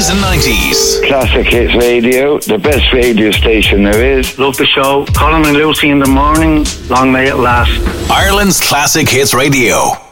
80s and 90s. Classic Hits Radio, the best radio station there is. Love the show. Colin and Lucy in the morning. Long may it last. Ireland's Classic Hits Radio.